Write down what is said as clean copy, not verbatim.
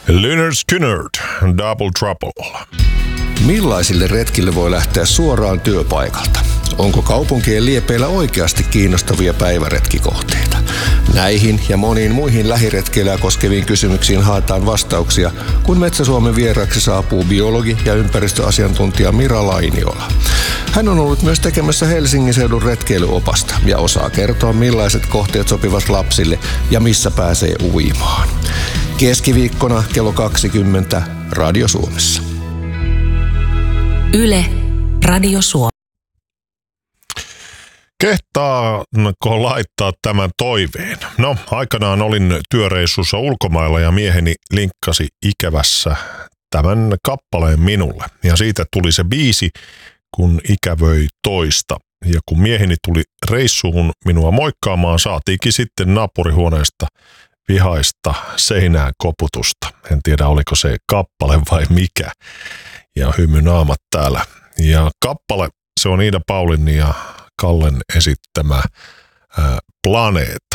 Lynyrd Skynyrd, Double Trouble. Millaisille retkille voi lähteä suoraan työpaikalta? Onko kaupunkien liepeillä oikeasti kiinnostavia päiväretkikohteita? Näihin ja moniin muihin lähiretkeilyä koskeviin kysymyksiin haetaan vastauksia, kun Metsä-Suomen vieraksi saapuu biologi ja ympäristöasiantuntija Mira Lainiola. Hän on ollut myös tekemässä Helsingin seudun retkeilyopasta ja osaa kertoa, millaiset kohteet sopivat lapsille ja missä pääsee uimaan. Keskiviikkona kello 20 Radio Suomessa. Yle, Radio Suomi. Kehtaanko laittaa tämän toiveen? No, aikanaan olin työreissussa ulkomailla ja mieheni linkkasi ikävässä tämän kappaleen minulle. Ja siitä tuli se biisi, kun ikävöi toista. Ja kun mieheni tuli reissuun minua moikkaamaan, saatiinkin sitten naapurihuoneesta vihaista seinään koputusta. En tiedä, oliko se kappale vai mikä. Ja hymynaamat täällä. Ja kappale, se on Iida Paulin ja Kallen esittämä Planeet.